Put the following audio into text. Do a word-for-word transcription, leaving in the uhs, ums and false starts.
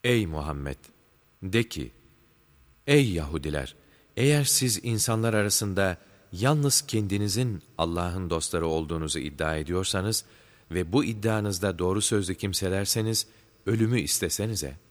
Ey Muhammed! De ki, ey Yahudiler! Eğer siz insanlar arasında yalnız kendinizin Allah'ın dostları olduğunuzu iddia ediyorsanız ve bu iddianızda doğru sözlü kimselerseniz, ölümü istesenize.